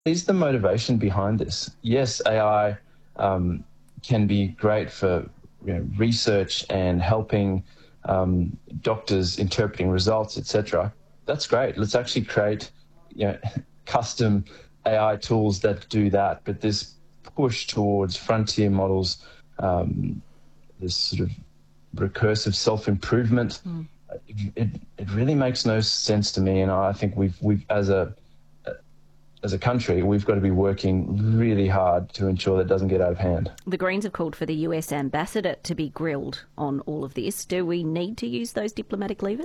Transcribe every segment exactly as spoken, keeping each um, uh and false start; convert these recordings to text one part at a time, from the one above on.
is the motivation behind this? Yes, A I um, can be great for you know, research and helping um, doctors interpreting results, et cetera. That's great. Let's actually create you know, custom A I tools that do that. But this push towards frontier models, um, this sort of recursive self-improvement, mm. it, it, it really makes no sense to me. And I think we've we've as a As a country, we've got to be working really hard to ensure that it doesn't get out of hand. The Greens have called for the U S ambassador to be grilled on all of this. Do we need to use those diplomatic levers?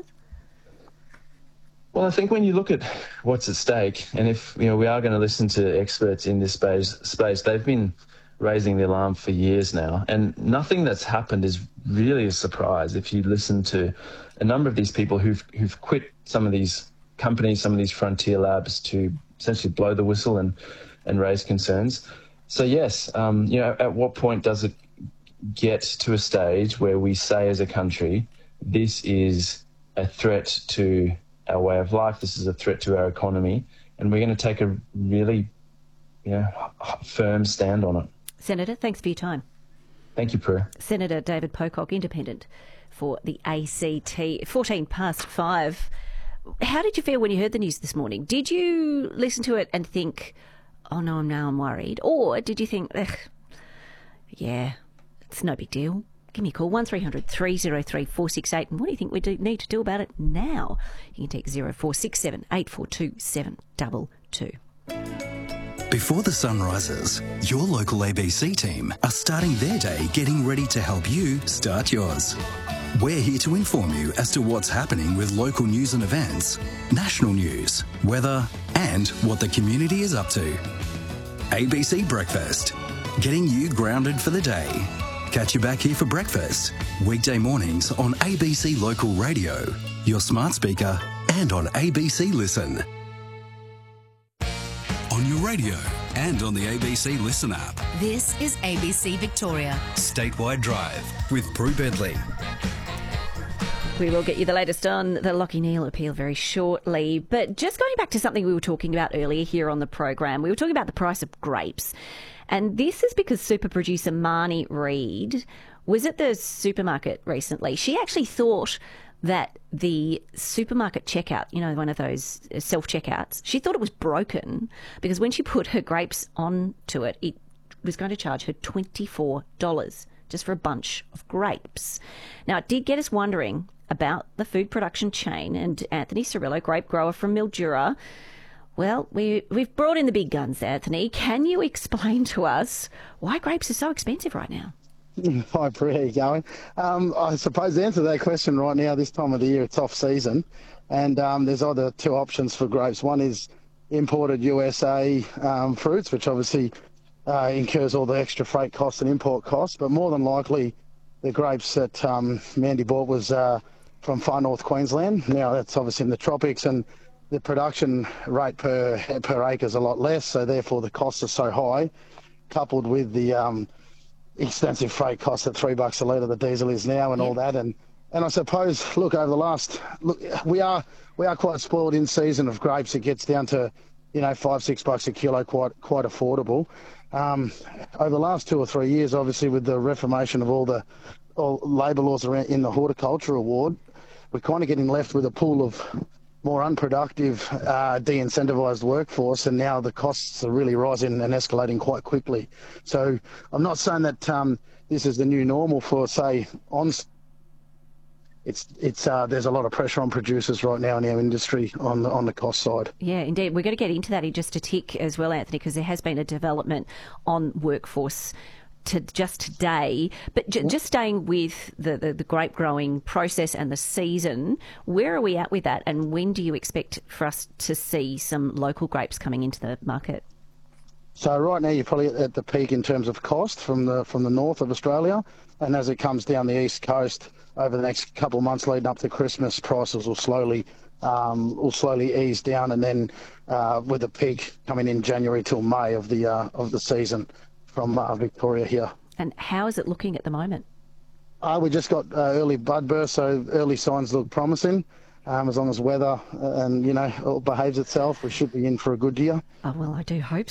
Well, I think when you look at what's at stake, and if you know we are going to listen to experts in this space, space, they've been raising the alarm for years now, and nothing that's happened is really a surprise. If you listen to a number of these people who've who've quit some of these companies, some of these frontier labs to essentially blow the whistle and, and raise concerns. So yes, um, you know, at what point does it get to a stage where we say as a country, this is a threat to our way of life, this is a threat to our economy, and we're going to take a really, you know, firm stand on it. Senator, thanks for your time. Thank you, Prue. Senator David Pocock, independent for the A C T. fourteen past five. How did you feel when you heard the news this morning? Did you listen to it and think, oh no, now I'm worried? Or did you think, ugh, yeah, it's no big deal? Give me a call, one three hundred, three oh three, four six eight. And what do you think we do need to do about it now? You can take zero four six seven, eight four two, seven two two. Before the sun rises, your local A B C team are starting their day getting ready to help you start yours. We're here to inform you as to what's happening with local news and events, national news, weather, and what the community is up to. A B C Breakfast, getting you grounded for the day. Catch you back here for breakfast, weekday mornings on A B C Local Radio, your smart speaker, and on A B C Listen. On your radio and on the A B C Listen app. This is A B C Victoria. Statewide Drive with Prue Bedley. We will get you the latest on the Lachie Neale appeal very shortly. But just going back to something we were talking about earlier here on the program, we were talking about the price of grapes. And this is because super producer Marnie Reid was at the supermarket recently. She actually thought that the supermarket checkout, you know, one of those self-checkouts, she thought it was broken because when she put her grapes onto it, it was going to charge her twenty-four dollars just for a bunch of grapes. Now, it did get us wondering about the food production chain, and Anthony Cirillo, grape grower from Mildura. Well, we, we've brought in the big guns, Anthony. Can you explain to us why grapes are so expensive right now? Hi, Prue, how you going? Um, I suppose the answer to that question right now, this time of the year, it's off season, and um, there's either two options for grapes. One is imported U S A um, fruits, which obviously uh, incurs all the extra freight costs and import costs, but more than likely the grapes that um, Mandy bought was uh, from far north Queensland. Now that's obviously in the tropics, and the production rate per per acre is a lot less, so therefore the costs are so high, coupled with the um, extensive freight costs at three bucks a litre the diesel is now, and all that. And and I suppose, look, over the last, look, we are we are quite spoiled in season of grapes. It gets down to, you know, five six bucks a kilo, quite quite affordable. Um, over the last two or three years, obviously with the reformation of all the all labour laws around in the horticulture award, we're kind of getting left with a pool of more unproductive, uh, de-incentivised workforce, and now the costs are really rising and escalating quite quickly. So I'm not saying that um, this is the new normal for, say, on. It's it's uh, there's a lot of pressure on producers right now in our industry on the on the cost side. Yeah, indeed. We're going to get into that in just a tick as well, Anthony, because there has been a development on workforce to just today. But j- just staying with the, the, the grape growing process and the season, where are we at with that, and when do you expect for us to see some local grapes coming into the market? So right now you're probably at the peak in terms of cost from the from the north of Australia, and as it comes down the east coast over the next couple of months leading up to Christmas, prices will slowly um, will slowly ease down, and then uh, with a peak coming in January till May of the uh, of the season from uh, Victoria here. And how is it looking at the moment? Uh, we just got uh, early bud burst, so early signs look promising. Um, as long as weather uh, and, you know, it behaves itself, we should be in for a good year. Oh, well, I do hope